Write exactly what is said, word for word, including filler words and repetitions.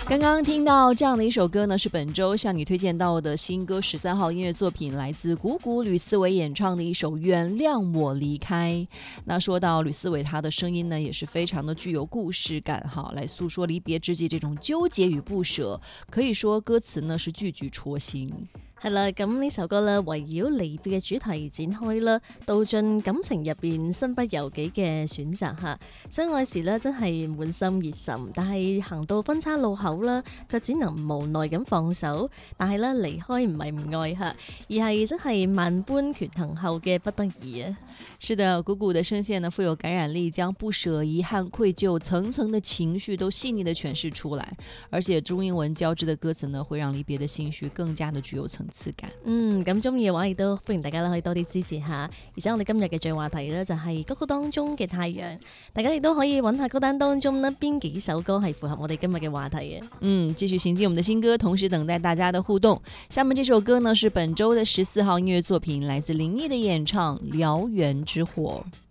刚刚听到这样的一首歌呢，是本周向你推荐到的新歌十三号音乐作品，来自谷谷吕思维演唱的一首《原谅我离开》。那说到吕思维，他的声音呢也是非常的具有故事感哈，来诉说离别之际这种纠结与不舍，可以說歌詞呢是句句戳心。 係啦，咁呢首歌咧圍繞離別嘅主題展開啦，道盡感情入邊身不由己嘅選擇嚇。相愛時咧真係滿心熱忱，但係行到分岔路口啦，卻只能無奈咁放手。但係咧離開唔係唔愛嚇，而係真係萬般權衡後嘅不得已啊。 是的，谷谷的聲線呢富有感染力，將不捨、遺憾、愧疚層層的情緒都細膩的詮釋出來，而且中英文交織的歌詞呢，會讓離別的心緒更加的具有層次感。 嗯，咁中意嘅話亦都歡迎大家可以多啲支持下。而且我哋今日嘅最話題呢，就係歌曲當中嘅太陽，大家亦都可以揾下歌單當中呢邊幾首歌係符合我哋今日嘅話題嘅。 嗯，繼續行進我們的新歌，同時等待大家的互動。下面這首歌呢是本周的十四號音樂作品，來自林憶的演唱《燎原之火》。